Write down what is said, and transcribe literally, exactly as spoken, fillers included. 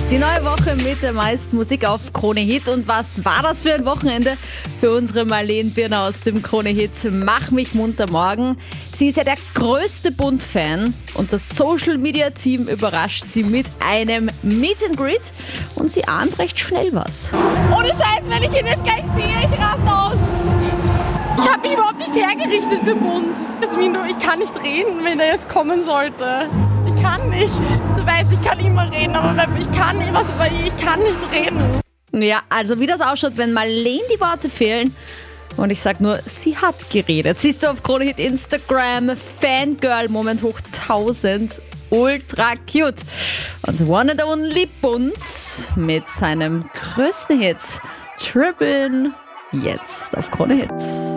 Die neue Woche mit der meisten Musik auf Krone Hit. Und was war das für ein Wochenende für unsere Marlene Birner aus dem Krone Hit Mach mich munter morgen. Sie ist ja der größte Bund-Fan und das Social-Media-Team überrascht sie mit einem Meet and Greet und sie ahnt recht schnell was. Ohne Scheiß, wenn ich ihn jetzt gleich sehe, ich raste aus. Ich habe mich überhaupt nicht hergerichtet für Bund. Jasmin, ich kann nicht reden, wenn er jetzt kommen sollte. Ich kann nicht. Du weißt, ich kann immer reden, aber ich kann, was, ich kann nicht reden. Ja, also wie das ausschaut, wenn Marlene die Worte fehlen. Und ich sag nur, sie hat geredet. Siehst du auf Krone Hit Instagram, Fangirl-Moment hoch tausend. Ultra cute. Und One and Only Bund mit seinem größten Hit, Trippin', jetzt auf Krone Hit.